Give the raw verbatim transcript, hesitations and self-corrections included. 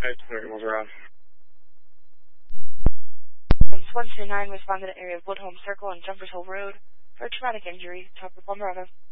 Miles around. one two nine responded to area of Woodholm Circle and Jumpers Hole Road for a traumatic injury, top of Bravo.